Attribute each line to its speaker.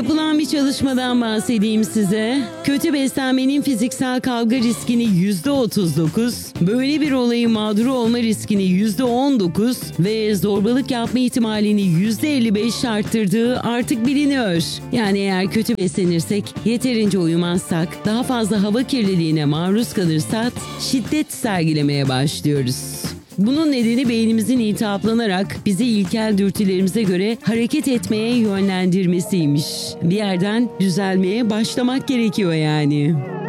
Speaker 1: Yapılan bir çalışmadan bahsedeyim size. Kötü beslenmenin fiziksel kavga riskini %39, böyle bir olayın mağduru olma riskini %19 ve zorbalık yapma ihtimalini %55 arttırdığı artık biliniyor. Yani eğer kötü beslenirsek, yeterince uyumazsak, daha fazla hava kirliliğine maruz kalırsak şiddet sergilemeye başlıyoruz. Bunun nedeni beynimizin iltihaplanarak bizi ilkel dürtülerimize göre hareket etmeye yönlendirmesiymiş. Bir yerden düzelmeye başlamak gerekiyor yani.